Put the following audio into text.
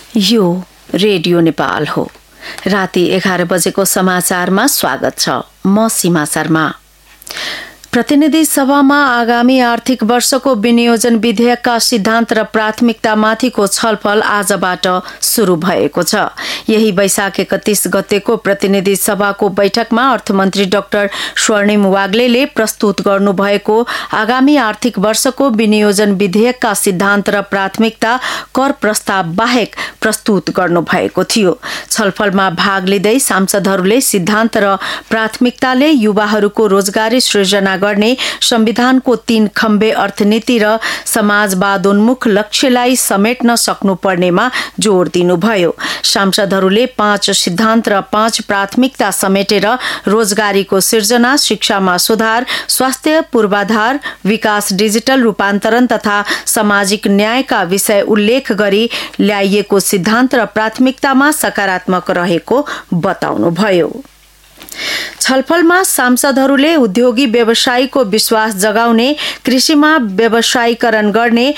यो रेडियो नेपाल हो। राति 11 बजेको समाचारमा स्वागत छ। म सीमा शर्मा। प्रतिनिधि सभामा आगामी आर्थिक वर्षको विनियोजन विधेयकका सिद्धान्त र प्राथमिकतामाथिको छलफल आजबाट सुरु भएको छ। यही वैशाख 31 गतेको प्रतिनिधि सभाको बैठकमा अर्थमन्त्री डाक्टर स्वर्णिम वाग्लेले प्रस्तुत गर्नुभएको आगामी आर्थिक वर्षको विनियोजन विधेयकका सिद्धान्त र प्राथमिकता कर प्रस्ताव बाहेक प्रस्तुत गर्नुभएको थियो। छलफलमा भाग लिँदै सांसदहरूले सिद्धान्त र प्राथमिकताले युवाहरूको रोजगारी सृजना गर्ने संविधानको 3 खम्बे अर्थनीति र समाजवादोन्मुख लक्ष्यलाई समेट्न सक्नुपर्नेमा जोड़ दिनुभयो। सांसदहरूले 5 सिद्धान्त र 5 प्राथमिकता समेटेर रोजगारीको सिर्जना, शिक्षामा सुधार, स्वास्थ्य पूर्वाधार विकास, डिजिटल रूपान्तरण तथा सामाजिक न्यायका विषय उल्लेख गरी ल्याइएको सिद्धान्त र प्राथमिकतामा सकारात्मक रहेको बताउनुभयो। छलफलमा सांसदहरूले उद्योगी व्यवसायीको विश्वास जगाउने, कृषिमा व्यवसायीकरण गर्ने,